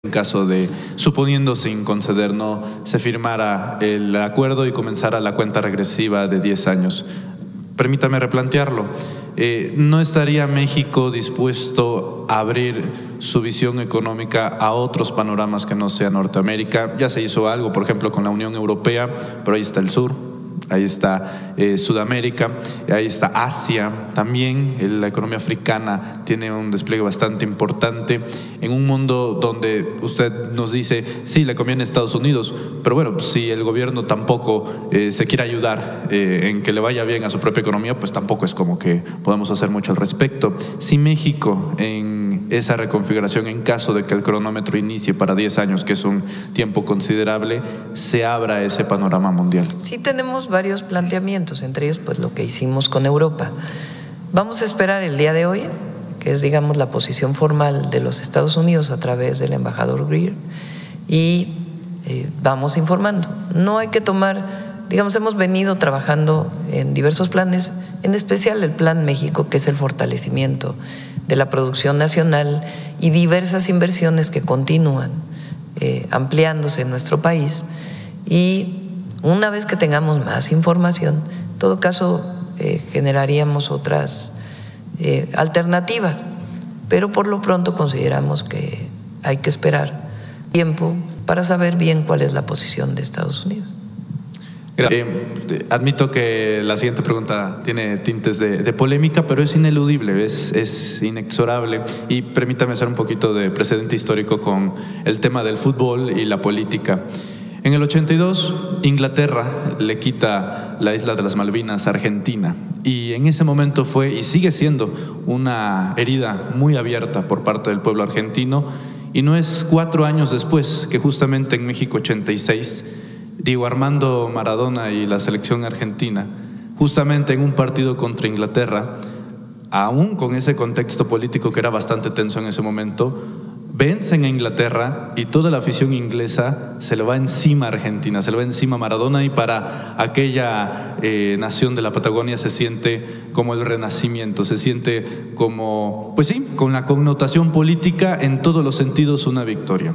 en caso de, suponiendo sin conceder, no se firmara el acuerdo y comenzara la cuenta regresiva de 10 años. Permítame replantearlo. ¿No estaría México dispuesto a abrir su visión económica a otros panoramas que no sea Norteamérica? Ya se hizo algo, por ejemplo, con la Unión Europea, pero ahí está el sur, ahí está Sudamérica, ahí está Asia también. La economía africana tiene un despliegue bastante importante en un mundo donde usted nos dice, sí, le conviene a Estados Unidos, pero bueno, si el gobierno tampoco se quiere ayudar en que le vaya bien a su propia economía, pues tampoco es como que podamos hacer mucho al respecto. Si México en esa reconfiguración, en caso de que el cronómetro inicie para 10 años, que es un tiempo considerable, se abra ese panorama mundial. Sí tenemos varios planteamientos, entre ellos pues lo que hicimos con Europa. Vamos a esperar el día de hoy, que es digamos la posición formal de los Estados Unidos a través del embajador Greer, y vamos informando. No hay que tomar, digamos, hemos venido trabajando en diversos planes, en especial el Plan México, que es el fortalecimiento de la producción nacional y diversas inversiones que continúan ampliándose en nuestro país. Y una vez que tengamos más información, en todo caso generaríamos otras alternativas, pero por lo pronto consideramos que hay que esperar tiempo para saber bien cuál es la posición de Estados Unidos. Admito que la siguiente pregunta tiene tintes de polémica, pero es ineludible, es inexorable. Y permítame hacer un poquito de precedente histórico con el tema del fútbol y la política. En el 82, Inglaterra le quita la isla de las Malvinas a Argentina, y en ese momento fue y sigue siendo una herida muy abierta por parte del pueblo argentino, y no es 4 años después que justamente en México 86, Diego Armando Maradona y la selección argentina, justamente en un partido contra Inglaterra, aún con ese contexto político que era bastante tenso en ese momento, vencen a Inglaterra y toda la afición inglesa se le va encima a Argentina, se le va encima a Maradona, y para aquella nación de la Patagonia se siente como el renacimiento, se siente como, pues sí, con la connotación política en todos los sentidos una victoria.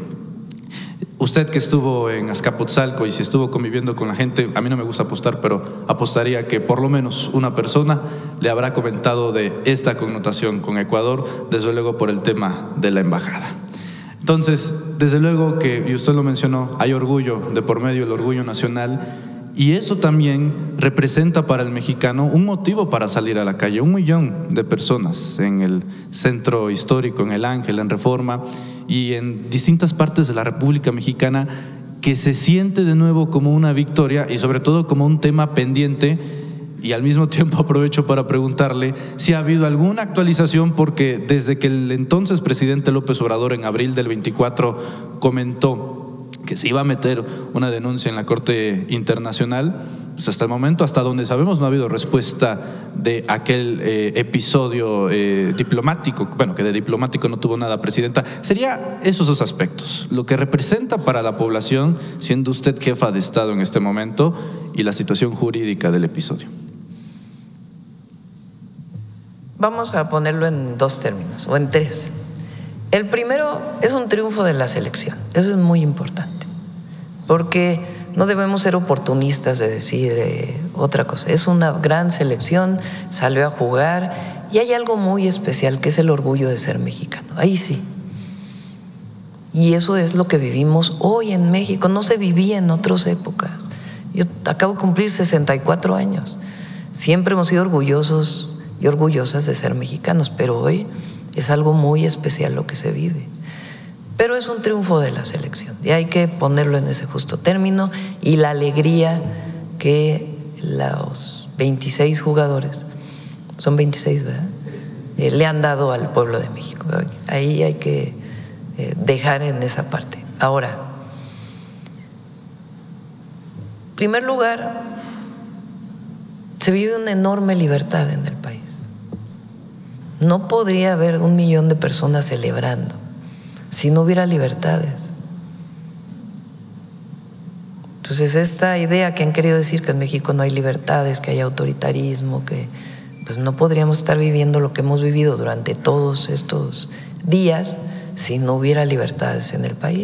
Usted que estuvo en Azcapotzalco y si estuvo conviviendo con la gente, a mí no me gusta apostar, pero apostaría que por lo menos una persona le habrá comentado de esta connotación con Ecuador, desde luego por el tema de la embajada. Entonces, desde luego que, y usted lo mencionó, hay orgullo de por medio, el orgullo nacional, y eso también representa para el mexicano un motivo para salir a la calle. 1 millón de personas en el centro histórico, en el Ángel, en Reforma y en distintas partes de la República Mexicana, que se siente de nuevo como una victoria y sobre todo como un tema pendiente. Y al mismo tiempo aprovecho para preguntarle si ha habido alguna actualización, porque desde que el entonces presidente López Obrador en abril del 24 comentó que se iba a meter una denuncia en la Corte Internacional, pues hasta el momento, hasta donde sabemos, no ha habido respuesta de aquel episodio diplomático, bueno, que de diplomático no tuvo nada, presidenta. Sería esos 2 aspectos, lo que representa para la población, siendo usted jefa de Estado en este momento, y la situación jurídica del episodio. Vamos a ponerlo en 2 términos, o en 3. El primero es un triunfo de la selección, eso es muy importante, porque no debemos ser oportunistas de decir otra cosa. Es una gran selección, salió a jugar, y hay algo muy especial que es el orgullo de ser mexicano, ahí sí. Y eso es lo que vivimos hoy en México, no se vivía en otras épocas. Yo acabo de cumplir 64 años, siempre hemos sido orgullosos y orgullosas de ser mexicanos, pero hoy es algo muy especial lo que se vive. Pero es un triunfo de la selección y hay que ponerlo en ese justo término, y la alegría que los 26 jugadores, son 26, ¿verdad?, le han dado al pueblo de México. Ahí hay que dejar en esa parte. Ahora, en primer lugar, se vive una enorme libertad en el país. No podría haber 1 millón de personas celebrando si no hubiera libertades. Entonces, esta idea que han querido decir que en México no hay libertades, que hay autoritarismo, que pues no podríamos estar viviendo lo que hemos vivido durante todos estos días si no hubiera libertades en el país.